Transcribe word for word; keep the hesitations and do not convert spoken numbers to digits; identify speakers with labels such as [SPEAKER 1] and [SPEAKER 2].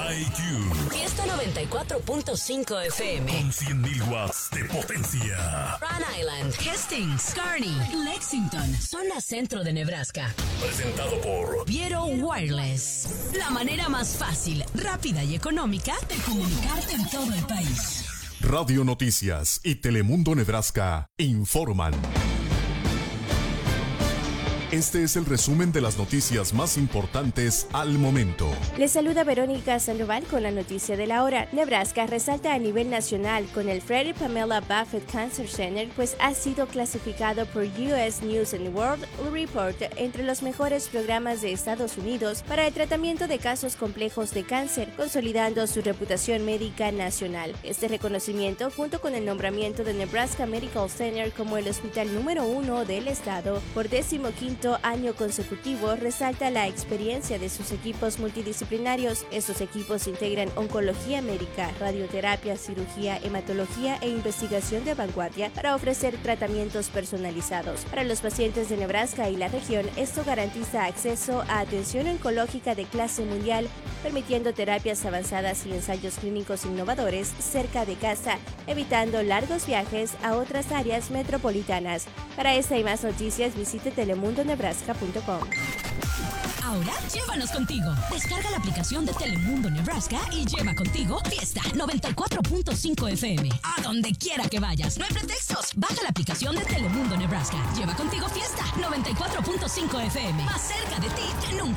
[SPEAKER 1] I Q.
[SPEAKER 2] Fiesta noventa y cuatro punto cinco F M.
[SPEAKER 1] Con cien mil watts de potencia.
[SPEAKER 2] Rhode Island, Hastings, Kearney, Lexington, zona centro de Nebraska.
[SPEAKER 1] Presentado por
[SPEAKER 2] Viero Wireless. La manera más fácil, rápida y económica de comunicarte en todo el país.
[SPEAKER 3] Radio Noticias y Telemundo Nebraska informan. Este es el resumen de las noticias más importantes al momento.
[SPEAKER 4] Les saluda Verónica Sandoval con la noticia de la hora. Nebraska resalta a nivel nacional con el Freddie Pamela Buffett Cancer Center, pues ha sido clasificado por U S News and World Report entre los mejores programas de Estados Unidos para el tratamiento de casos complejos de cáncer, consolidando su reputación médica nacional. Este reconocimiento, junto con el nombramiento de Nebraska Medical Center como el hospital número uno del estado por decimoquinto año consecutivo, resalta la experiencia de sus equipos multidisciplinarios. Estos equipos integran oncología médica, radioterapia, cirugía, hematología e investigación de vanguardia para ofrecer tratamientos personalizados. Para los pacientes de Nebraska y la región, esto garantiza acceso a atención oncológica de clase mundial, permitiendo terapias avanzadas y ensayos clínicos innovadores cerca de casa, evitando largos viajes a otras áreas metropolitanas. Para esta y más noticias, visite telemundo nebraska punto com.
[SPEAKER 2] Ahora, llévanos contigo. Descarga la aplicación de Telemundo Nebraska y lleva contigo Fiesta noventa y cuatro punto cinco F M. A donde quiera que vayas. No hay pretextos. Baja la aplicación de Telemundo Nebraska. Lleva contigo Fiesta noventa y cuatro punto cinco F M. Más cerca de ti que nunca.